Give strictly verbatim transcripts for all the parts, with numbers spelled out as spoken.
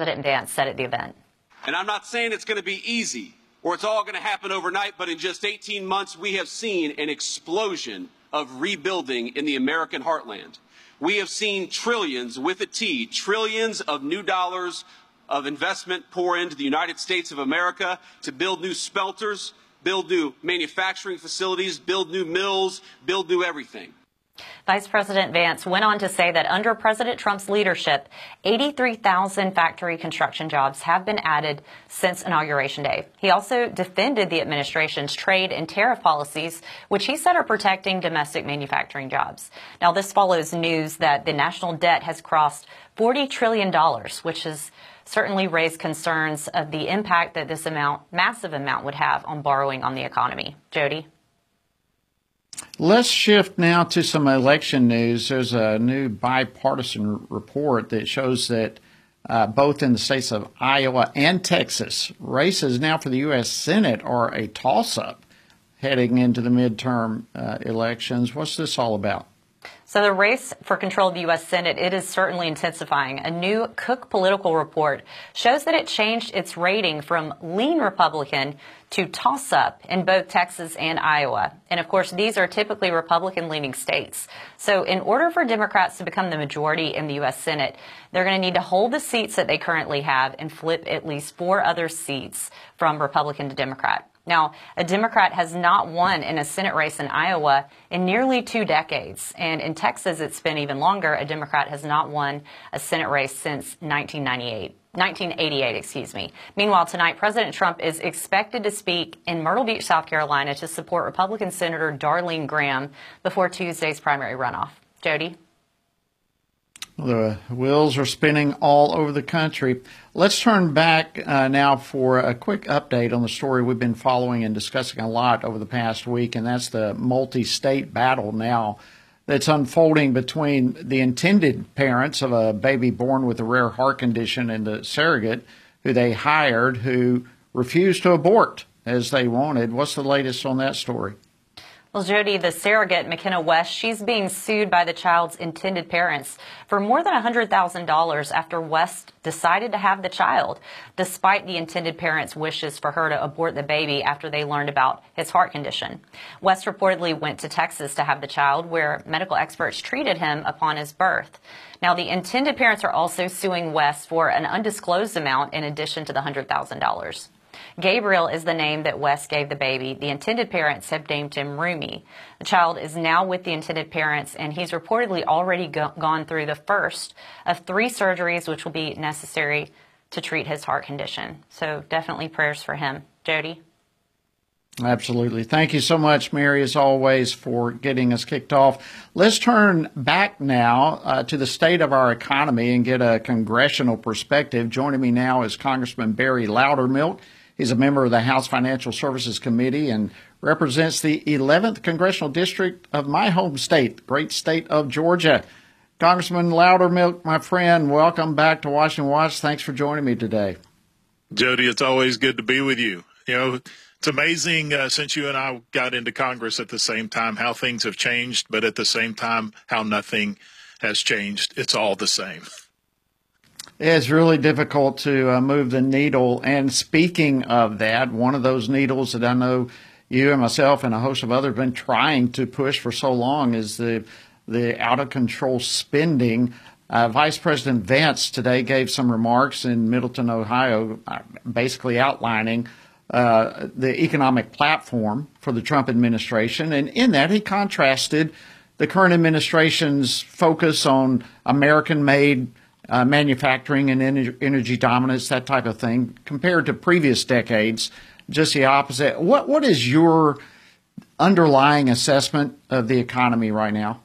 President Vance said at the event. And I'm not saying it's going to be easy or it's all going to happen overnight, but in just eighteen months, we have seen an explosion of rebuilding in the American heartland. We have seen trillions with a T, trillions of new dollars of investment pour into the United States of America to build new smelters, build new manufacturing facilities, build new mills, build new everything. Vice President Vance went on to say that under President Trump's leadership, eighty-three thousand factory construction jobs have been added since Inauguration Day. He also defended the administration's trade and tariff policies, which he said are protecting domestic manufacturing jobs. Now, this follows news that the national debt has crossed forty trillion dollars, which has certainly raised concerns of the impact that this amount, massive amount, would have on borrowing on the economy. Jody? Let's shift now to some election news. There's a new bipartisan report that shows that uh, both in the states of Iowa and Texas, races now for the U S Senate are a toss-up heading into the midterm uh, elections. What's this all about? So the race for control of the U S Senate, it is certainly intensifying. A new Cook Political report shows that it changed its rating from lean Republican to toss-up in both Texas and Iowa. And of course, these are typically Republican-leaning states. So in order for Democrats to become the majority in the U S Senate, they're going to need to hold the seats that they currently have and flip at least four other seats from Republican to Democrat. Now, a Democrat has not won in a Senate race in Iowa in nearly two decades. And in Texas, it's been even longer. A Democrat has not won a Senate race since nineteen ninety-eight. nineteen eighty-eight, excuse me. Meanwhile, tonight, President Trump is expected to speak in Myrtle Beach, South Carolina, to support Republican Senator Darlene Graham before Tuesday's primary runoff. Jody? The wheels are spinning all over the country. Let's turn back uh, now for a quick update on the story we've been following and discussing a lot over the past week, and that's the multi-state battle now that's unfolding between the intended parents of a baby born with a rare heart condition and the surrogate who they hired who refused to abort as they wanted. What's the latest on that story? Well, Jody, the surrogate, McKenna West, she's being sued by the child's intended parents for more than one hundred thousand dollars after West decided to have the child, despite the intended parents' wishes for her to abort the baby after they learned about his heart condition. West reportedly went to Texas to have the child, where medical experts treated him upon his birth. Now, the intended parents are also suing West for an undisclosed amount in addition to the one hundred thousand dollars. Gabriel is the name that West gave the baby. The intended parents have named him Rumi. The child is now with the intended parents, and he's reportedly already go- gone through the first of three surgeries which will be necessary to treat his heart condition. So definitely prayers for him. Jody? Absolutely. Thank you so much, Mary, as always, for getting us kicked off. Let's turn back now uh, to the state of our economy and get a congressional perspective. Joining me now is Congressman Barry Loudermilk. He's a member of the House Financial Services Committee and represents the eleventh Congressional District of my home state, the great state of Georgia. Congressman Loudermilk, my friend, welcome back to Washington Watch. Thanks for joining me today. Jody, it's always good to be with you. You know, it's amazing uh, since you and I got into Congress at the same time how things have changed, but at the same time how nothing has changed. It's all the same. It's really difficult to uh, move the needle. And speaking of that, one of those needles that I know you and myself and a host of others have been trying to push for so long is the the out-of-control spending. Uh, Vice President Vance today gave some remarks in Middleton, Ohio, uh, basically outlining uh, the economic platform for the Trump administration. And in that, he contrasted the current administration's focus on American-made Uh, manufacturing and ener- energy dominance, that type of thing, compared to previous decades, just the opposite. What What is your underlying assessment of the economy right now?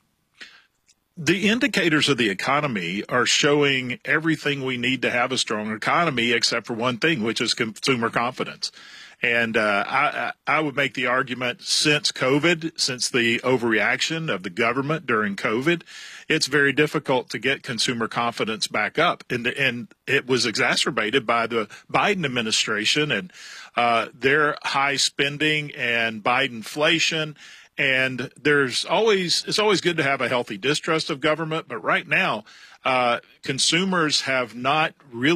The indicators of the economy are showing everything we need to have a strong economy, except for one thing, which is consumer confidence. And uh, I, I would make the argument since COVID, since the overreaction of the government during COVID, it's very difficult to get consumer confidence back up. And, and it was exacerbated by the Biden administration and uh, their high spending and Bidenflation. And there's always, it's always good to have a healthy distrust of government. But right now, uh, consumers have not really